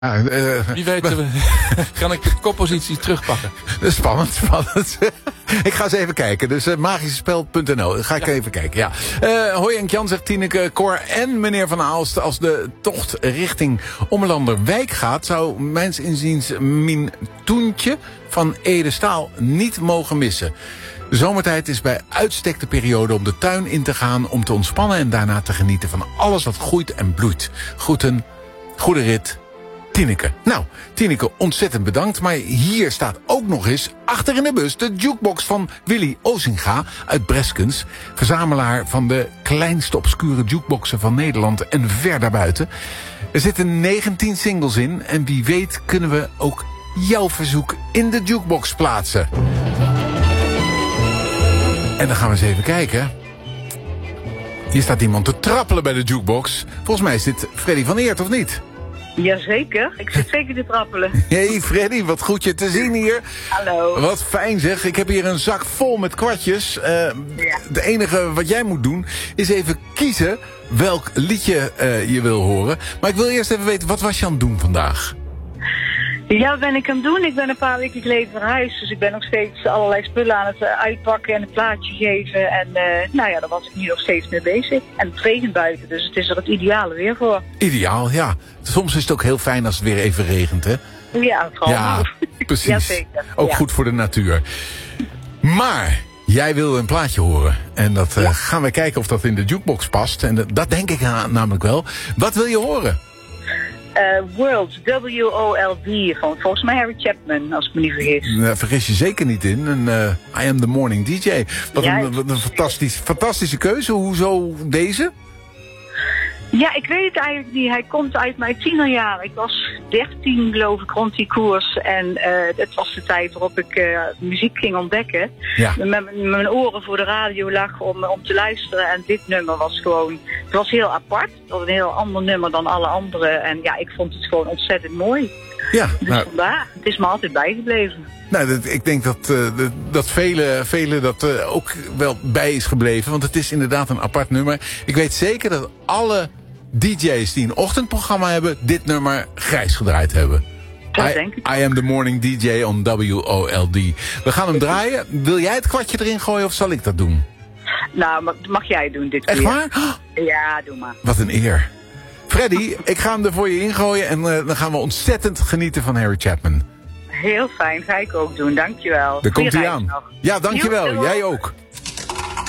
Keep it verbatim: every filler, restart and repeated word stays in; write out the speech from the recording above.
Ja, uh, Wie weet uh, kan ik de koppositie terugpakken. Spannend, spannend. Ik ga eens even kijken. Dus uh, magischespel punt n l. Ga ik ja. even kijken, ja. Uh, hoi Henk Jan, zegt Tineke, Cor en meneer Van Aalst. Als de tocht richting Ommelanderwijk gaat, zou mijns inziens Mien Toentje van Ede Staal niet mogen missen. De zomertijd is bij uitstek de periode om de tuin in te gaan, om te ontspannen en daarna te genieten van alles wat groeit en bloeit. Groeten, goede rit, Tineke. Nou, Tineke, ontzettend bedankt. Maar hier staat ook nog eens achter in de bus de jukebox van Willy Ozinga uit Breskens. Verzamelaar van de kleinste obscure jukeboxen van Nederland en ver daarbuiten. Er zitten negentien singles in en wie weet kunnen we ook jouw verzoek in de jukebox plaatsen. En dan gaan we eens even kijken. Hier staat iemand te trappelen bij de jukebox. Volgens mij is dit Freddy van Eert, of niet? Jazeker, ik zit zeker te trappelen. Hey Freddy, wat goed je te zien hier. Hallo. Wat fijn zeg, ik heb hier een zak vol met kwartjes. Uh, ja. Het enige wat jij moet doen is even kiezen welk liedje uh, je wil horen. Maar ik wil eerst even weten, wat was je aan het doen vandaag? Ja, wat ben ik aan het doen? Ik ben een paar weken geleden verhuisd. Dus ik ben nog steeds allerlei spullen aan het uitpakken en een plaatje geven. En uh, nou ja, daar was ik nu nog steeds mee bezig. En het regent buiten, dus het is er het ideale weer voor. Ideaal, ja. Soms is het ook heel fijn als het weer even regent, hè? Ja, vooral. Ja, precies. Ja, zeker. Ook ja. goed voor de natuur. Maar jij wil een plaatje horen. En dat uh, ja. gaan we kijken of dat in de jukebox past. En dat, dat denk ik namelijk wel. Wat wil je horen? Uh, World, W O L D, van volgens mij Harry Chapman, als ik me niet vergis. Uh, vergis je zeker niet in. En, uh, I am the morning D J. Wat ja, een, wat een fantastisch, fantastische keuze. Hoezo deze? Ja, ik weet het eigenlijk niet. Hij komt uit mijn tienerjaren. Ik was dertien, geloof ik, rond die koers. En uh, het was de tijd waarop ik uh, muziek ging ontdekken. Ja. Met mijn, mijn oren voor de radio lag om, om te luisteren. En dit nummer was gewoon... Het was heel apart. Het was een heel ander nummer dan alle andere. En ja, ik vond het gewoon ontzettend mooi. Ja, dus nou, vandaar. Het is me altijd bijgebleven. Nou, dat, ik denk dat, uh, dat velen vele dat uh, ook wel bij is gebleven. Want het is inderdaad een apart nummer. Ik weet zeker dat alle D J's die een ochtendprogramma hebben dit nummer grijs gedraaid hebben. Dat I, denk ik. I am the morning D J on W O L D. We gaan hem draaien. Wil jij het kwartje erin gooien of zal ik dat doen? Nou, mag, mag jij doen dit keer. Echt waar? Ja, doe maar. Wat een eer. Freddy, ik ga hem er voor je ingooien en uh, dan gaan we ontzettend genieten van Harry Chapman. Heel fijn, ga ik ook doen. Dankjewel. Daar komt hij aan. Nog. Ja, dankjewel. Jij ook.